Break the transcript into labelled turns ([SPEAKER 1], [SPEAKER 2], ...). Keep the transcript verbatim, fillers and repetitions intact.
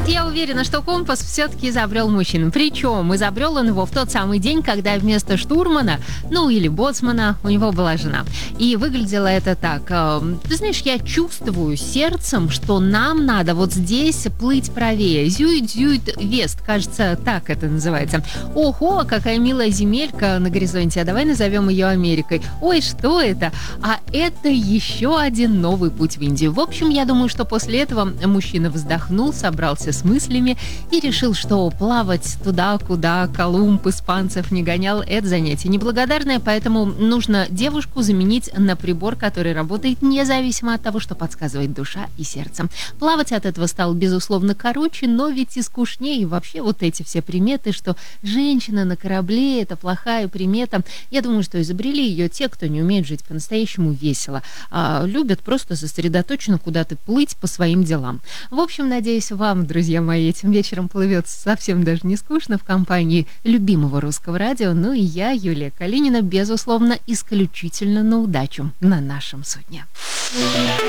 [SPEAKER 1] я уверена, что компас все-таки изобрел мужчина. Причем изобрел он его в тот самый день, когда вместо штурмана, ну или боцмана, у него была жена. И выглядело это так. Ты знаешь, я чувствую сердцем, что нам надо вот здесь плыть правее. Зюит-зюит вест, кажется, так это называется. Ого, какая милая земелька на горизонте, а давай назовем ее Америкой. Ой, что это? А это еще один новый путь в Индию. В общем, я думаю, что после этого мужчина вздохнул, собрался с мыслями и решил, что плавать туда, куда Колумб испанцев не гонял, это занятие неблагодарное, поэтому нужно девушку заменить на прибор, который работает независимо от того, что подсказывает душа и сердце. Плавать от этого стало, безусловно, короче, но ведь и скучнее. И вообще вот эти все приметы, что женщина на корабле – это плохая примета. Я думаю, что изобрели ее те, кто не умеет жить по-настоящему весело, а любят просто сосредоточенно куда-то плыть по своим делам. В общем, надеюсь, вам, друзья мои, этим вечером плывет совсем даже не скучно в компании любимого русского радио. Ну и я, Юлия Калинина, безусловно, исключительно на удачу на нашем судне.